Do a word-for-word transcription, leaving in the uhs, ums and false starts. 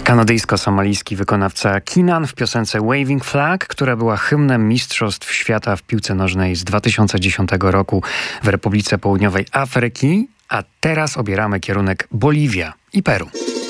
Kanadyjsko-somalijski wykonawca Kinan w piosence Waving Flag, która była hymnem Mistrzostw Świata w piłce nożnej z dwa tysiące dziesiątego roku w Republice Południowej Afryki, a teraz obieramy kierunek Boliwia i Peru.